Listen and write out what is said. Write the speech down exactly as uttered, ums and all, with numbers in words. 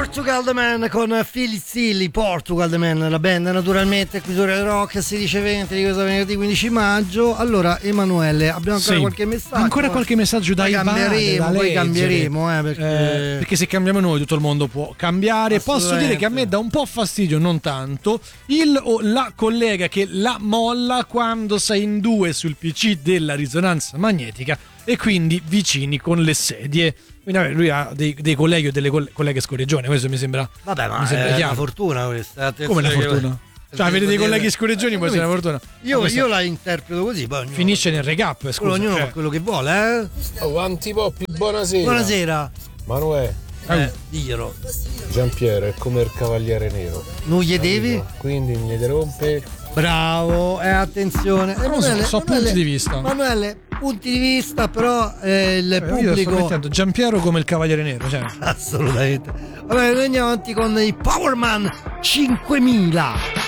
Portugal The Man con Phil Silly, Portugal The Man, la band naturalmente qui su Radio Rock, sedici e venti di questo venerdì quindici maggio. Allora Emanuele, abbiamo ancora sì. qualche messaggio? Ancora qualche messaggio da Poi cambieremo, da poi cambieremo eh, perché... Eh, perché se cambiamo noi tutto il mondo può cambiare. Posso dire che a me dà un po' fastidio, non tanto, il o la collega che la molla quando sei in due sul P C della risonanza magnetica e quindi vicini con le sedie. Quindi vabbè, lui ha dei, dei colleghi o delle colleghe scorreggione, questo mi sembra. Vabbè, ma mi sembra è chiaro. una fortuna questa. Come una fortuna? Cioè, avere dei colleghi scorreggioni può essere una fortuna. Io, io la interpreto così. Poi finisce nel recap, scusa. Ognuno cioè. fa quello che vuole, eh? Oh, Antipoppi, buonasera. Buonasera. Manuè. Eh, diglielo. Giampiero è come il cavaliere nero. Non gli devi? Quindi mi rompe. Bravo, e eh, attenzione. Emanuele, so, so Emanuele, punti di vista. Emanuele, punti di vista, però eh, il eh, pubblico. Io sto mettendo Giampiero come il cavaliere nero, cioè. Assolutamente. Vabbè, noi andiamo avanti con i Powerman cinquemila.